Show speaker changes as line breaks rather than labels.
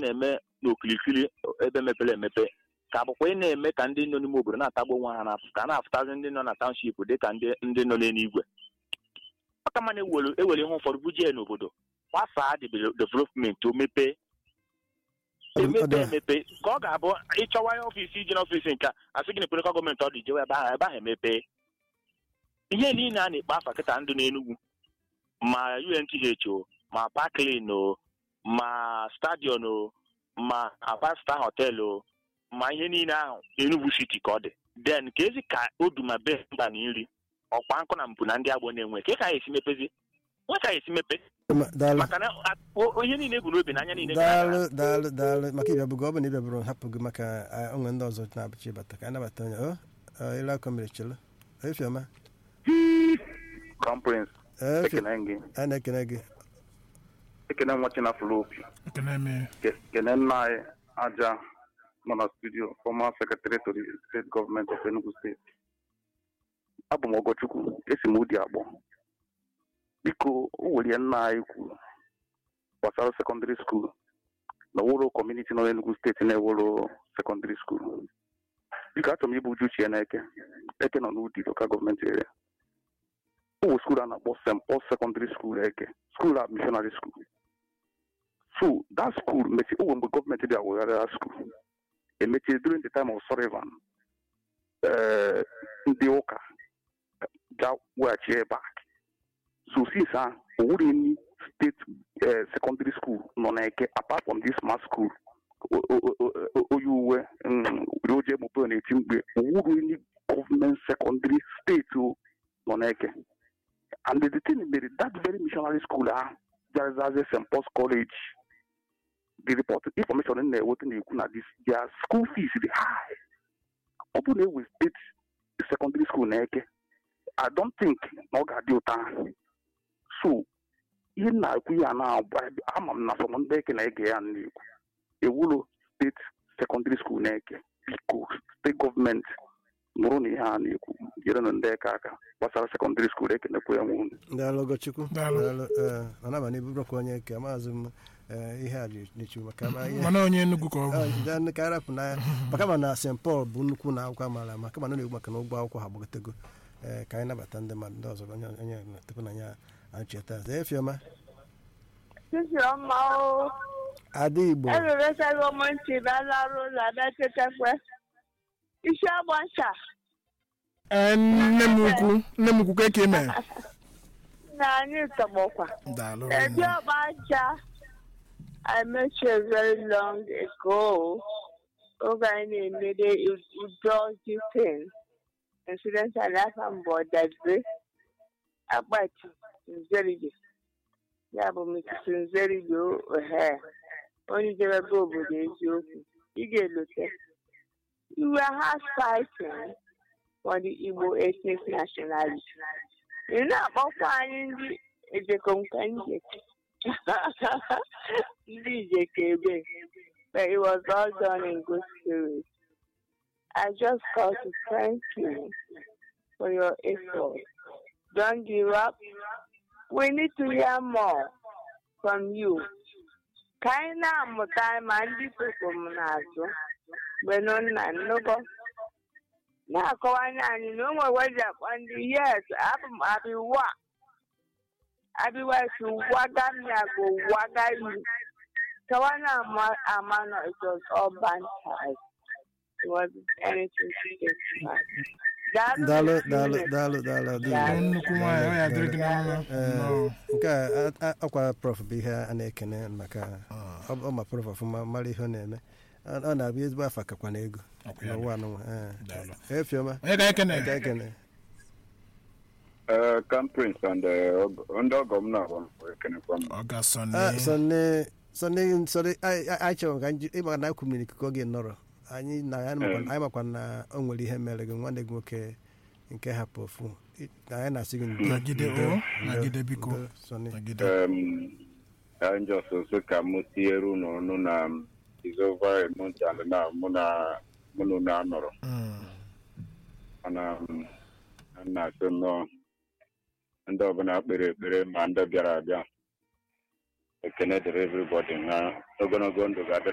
na-eme n'okirikiri ebe mepere emepe ka bụkwa ị na-eme ka ndị nọ n'ime obodo na-atagbo nwa ha n'afọ ka na-afụtazi ndị nọ na township dị ka ndị nọ n'eluigwe aka mana ewere ihe ụfọdụ bujie n'obodo gbasaa development o mepee emepe ka ọ ga-abụ ịchọwa ya ọfịs iji n'ọfịs nke a sị gị na ekwerekọ gọọmenti ọ dị jewe ebe ahụ emepe ihe niile a na-ekpe afa kịta ndụ n'Enugu ma UNTH o ma Parkland o ma stadion o ma five star hotel o ma ihe niile ahụ Enugu City ka ọ dị then ka ezi ka oduma be mba na nri ọkwa nkụ na mpụ na ndị agbọ na-enwe ka ka esi mepezi nwa ka esi mepe maka na ihe niile bụ n'obi n'anya niile
daalụ maka ịbịa bụgo ọ bụ na ịbịa bụrụ hapụ gị maka onwe ndị ọzọ na-abụchi ịbata ka anyị nabata onye ile akọ mere chelo efiọma
Conference ekene
gị
ekene nwachi na Flopi ekene nna anyị aja nọ na studio former secretary to the state government of Enugu State abụ m Ogochukwu esi m ụdị agbọ biko o were nna anyị kwuru gbasara secondary school na woro community nọ n'Enugu State na-eworo secondary school biko achọrọ m ibu uju chie na eke nọ n'ụdị local government area owo school a na-akpọ St. Paul Secondary School eke school a missionary school so that school mechi owo mgbe gọọmenti dị awegharịa school emechie during the time of Sullivan ndị ụka ga weghachie back so since owuru any state secondary school nọ na eke apart from this smart school oyi uwe oje mụpe na-eti mgbe owuru any government secondary state nọ na eke and the thing is that very missionary school there is St. Paul's College. The report information in there what na this their school fees is high. Open with state secondary school na eke. I don't think no ga dị ụta. So ihe na-ekwu ya na ama m na from ndị eke na ege ya n'ikwu. Ewulo state secondary school na eke. Biko state government nụrụ na ihe a na-ekwu jere na ndị eke aka gbasara secondary school eke na-ekwu ya nwụ.
Daalụ Ogochukwu. Daalụ anaba na ibụrọkwa onye eke amaazị m ihe a na-echu maka
mana onye Enugu ka ọ bụ
ndị ka arapụ na maka ma na St. Paul bụ nnukwu na akwụkwọ amara maka ma na-egwu maka na ụgbọ akwụkwọ ha gbagotego ka anyị nabata ndị mmadụ ndị ọzọ onye tupu na ya ancheta efiọma ada Igbo
isi agbancha
nne m ukwu ka eme
na anyị tọgbọkwa ebe ọgbancha I met you very long ago. Okay, it does you thing. Incidents are not on board that way. About very good. Yeah, but Mrs. Very good. Only the go with you. You get look at. You were half fighting for the Igbo ethnic nationality. You know, about finding the company. DJ KB, but it was all done in good spirit. I just called to thank you for your effort. Don't give up. We need to hear more from you. Kaina mutai mandi kukumunatu. Benon nanogo. Na kawana ni no more wajap and yes, I'll be what. Everywhere to Wagamia go Wagayu. Kawana Amano, it was all bantered. It wasn't anything to say.
Dalo. Akwa prof bụ ihe a na-ekene maka ọ ma prof ọfụma mara ihe ọ na-eme ọ na-abịa ezigbo afa kakwa na ego n'ụwa anụnwa efiọma ekene
Conference and under governor
Sonne I chọrọ ka ịma na akụ mmiri ka oge nọrọ anyị makwa na o nwere ihe mere gị nwanne gị nwoke nke hapụ ofu anyị na-asị gị
nagide biko
anyị jọsọ ka m tinyere ụnụ na izova montal na mụ na anọrọ mana na-asị nnọọ ndị ọbụla kpere ekpere ma ndị bịara abịa ekene dịrị everybody na ogologo ndụ ga-adị